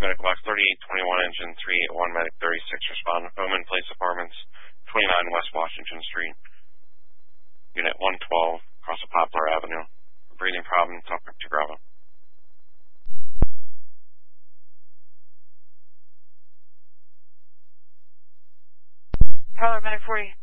Medical box 3821, engine 381, medic 36, respond. Bowman Place Apartments, 29 West Washington Street. Unit 112, across of Poplar Avenue. Breathing problem, talk to Bravo. Prowler, medic 40.